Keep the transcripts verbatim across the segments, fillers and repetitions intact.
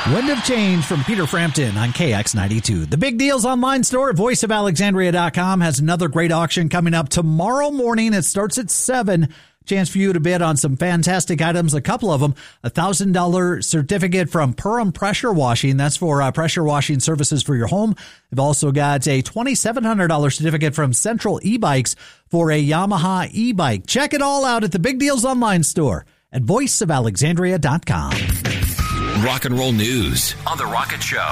Wind of Change from Peter Frampton on K X ninety-two. The Big Deals online store at voice of alexandria dot com has another great auction coming up tomorrow morning. It starts at seven. Chance for you to bid on some fantastic items, a couple of them. A one thousand dollars certificate from Purim Pressure Washing. That's for uh, pressure washing services for your home. They've also got a two thousand seven hundred dollars certificate from Central E-Bikes for a Yamaha e-bike. Check it all out at the Big Deals online store at voice of alexandria dot com. Rock and roll news on The Rocket Show.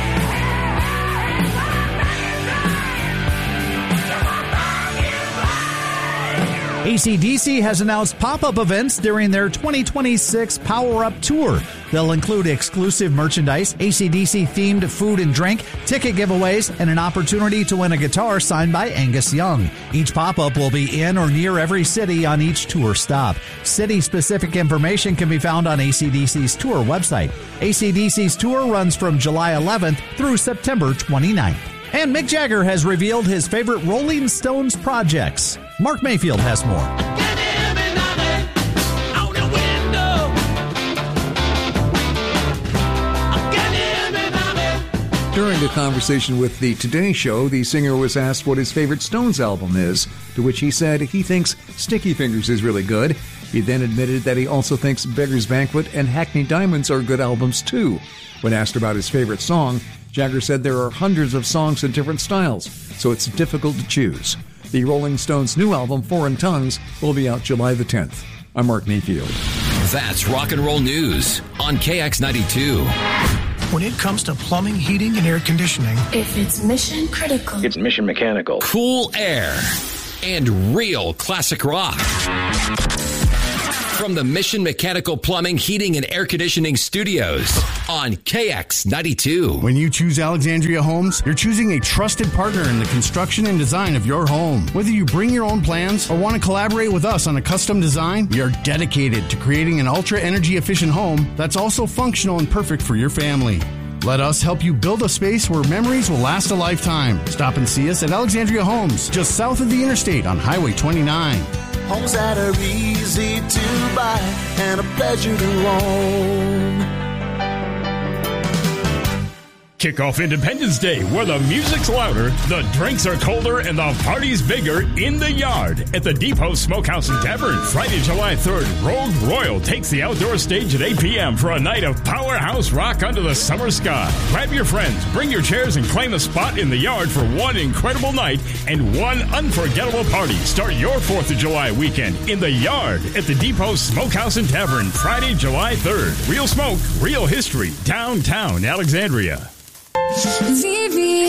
A C D C has announced pop-up events during their twenty twenty-six Power Up Tour. They'll include exclusive merchandise, A C D C-themed food and drink, ticket giveaways, and an opportunity to win a guitar signed by Angus Young. Each pop-up will be in or near every city on each tour stop. City-specific information can be found on A C D C's tour website. A C D C's tour runs from July eleventh through September twenty-ninth. And Mick Jagger has revealed his favorite Rolling Stones projects. Mark Mayfield has more. During a conversation with The Today Show, the singer was asked what his favorite Stones album is, to which he said he thinks Sticky Fingers is really good. He then admitted that he also thinks Beggar's Banquet and Hackney Diamonds are good albums too. When asked about his favorite song, Jagger said there are hundreds of songs in different styles, so it's difficult to choose. The Rolling Stones' new album, Foreign Tongues, will be out July the tenth. I'm Mark Mayfield. That's rock and roll news on K X ninety-two. When it comes to plumbing, heating, and air conditioning, if it's mission critical, it's Mission Mechanical. Cool air and real classic rock. From the Mission Mechanical Plumbing, Heating, and Air Conditioning Studios on K X ninety-two. When you choose Alexandria Homes, you're choosing a trusted partner in the construction and design of your home. Whether you bring your own plans or want to collaborate with us on a custom design, we are dedicated to creating an ultra-energy efficient home that's also functional and perfect for your family. Let us help you build a space where memories will last a lifetime. Stop and see us at Alexandria Homes, just south of the interstate on Highway twenty-nine. Homes that are easy to buy and a pleasure to own. Kick off Independence Day where the music's louder, the drinks are colder, and the party's bigger in the yard at the Depot Smokehouse and Tavern. Friday, July third, Rogue Royal takes the outdoor stage at eight p.m. for a night of powerhouse rock under the summer sky. Grab your friends, bring your chairs, and claim a spot in the yard for one incredible night and one unforgettable party. Start your fourth of July weekend in the yard at the Depot Smokehouse and Tavern. Friday, July third. Real smoke, real history. Downtown Alexandria. Vivi,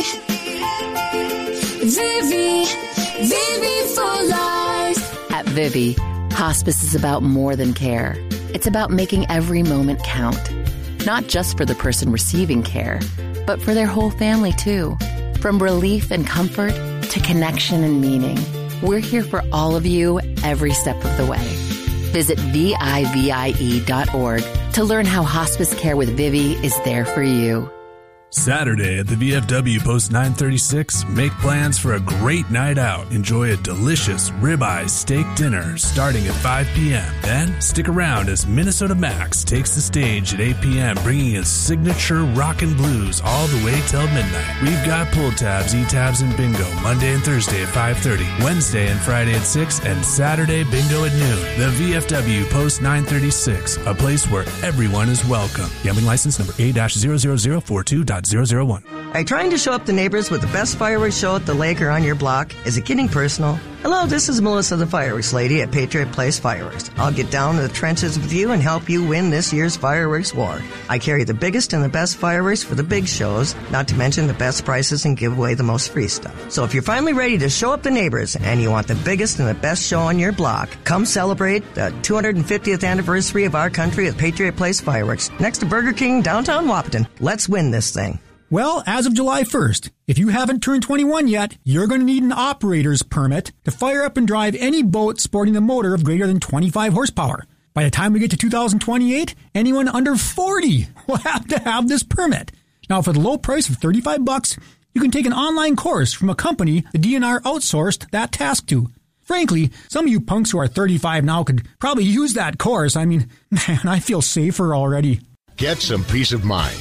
Vivi, Vivi for life. At Vivi, hospice is about more than care. It's about making every moment count. Not just for the person receiving care, but for their whole family too. From relief and comfort to connection and meaning, we're here for all of you every step of the way. Visit V I V I E dot org to learn how hospice care with Vivi is there for you. Saturday at the V F W Post nine thirty-six, make plans for a great night out. Enjoy a delicious ribeye steak dinner starting at five p.m. Then stick around as Minnesota Max takes the stage at eight p.m. bringing his signature rockin' blues all the way till midnight. We've got pull tabs, E-tabs, and bingo Monday and Thursday at five thirty, Wednesday and Friday at six, and Saturday bingo at noon. The V F W Post nine thirty-six, a place where everyone is welcome. Gambling license number A zero zero zero four two dot zero zero one. Are you trying to show up the neighbors with the best fireworks show at the lake or on your block? Is it getting personal? Hello, this is Melissa the Fireworks Lady at Patriot Place Fireworks. I'll get down to the trenches with you and help you win this year's fireworks war. I carry the biggest and the best fireworks for the big shows, not to mention the best prices and give away the most free stuff. So if you're finally ready to show up the neighbors and you want the biggest and the best show on your block, come celebrate the two hundred fiftieth anniversary of our country at Patriot Place Fireworks, next to Burger King, downtown Wahpeton. Let's win this thing. Well, as of July first, if you haven't turned twenty-one yet, you're going to need an operator's permit to fire up and drive any boat sporting a motor of greater than twenty-five horsepower. By the time we get to two thousand twenty-eight, anyone under forty will have to have this permit. Now, for the low price of thirty-five bucks, you can take an online course from a company the D N R outsourced that task to. Frankly, some of you punks who are thirty-five now could probably use that course. I mean, man, I feel safer already. Get some peace of mind.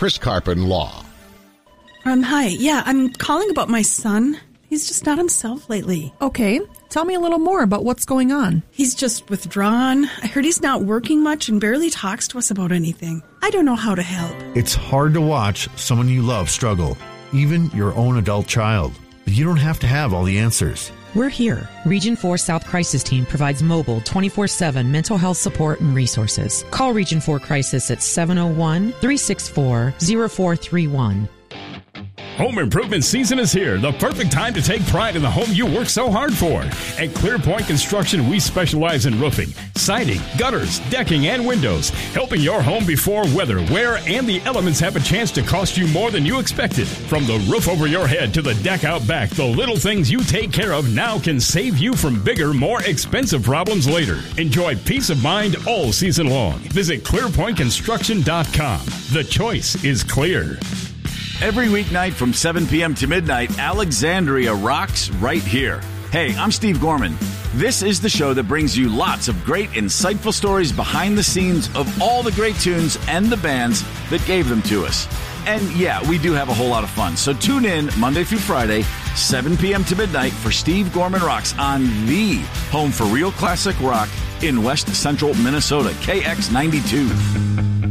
Chris Carpin Law. Um, hi. Yeah, I'm calling about my son. He's just not himself lately. Okay. Tell me a little more about what's going on. He's just withdrawn. I heard he's not working much and barely talks to us about anything. I don't know how to help. It's hard to watch someone you love struggle, even your own adult child. But you don't have to have all the answers. We're here. Region four South Crisis Team provides mobile twenty-four seven mental health support and resources. Call Region four Crisis at seven oh one, three six four, oh four three one. Home improvement season is here, the perfect time to take pride in the home you work so hard for. At ClearPoint Construction, we specialize in roofing, siding, gutters, decking, and windows, helping your home before weather, wear, and the elements have a chance to cost you more than you expected. From the roof over your head to the deck out back, the little things you take care of now can save you from bigger, more expensive problems later. Enjoy peace of mind all season long. Visit clear point construction dot com. The choice is clear. Every weeknight from seven p.m. to midnight, Alexandria rocks right here. Hey, I'm Steve Gorman. This is the show that brings you lots of great, insightful stories behind the scenes of all the great tunes and the bands that gave them to us. And yeah, we do have a whole lot of fun. So tune in Monday through Friday, seven p.m. to midnight for Steve Gorman Rocks on the home for real classic rock in West Central Minnesota, K X ninety-two.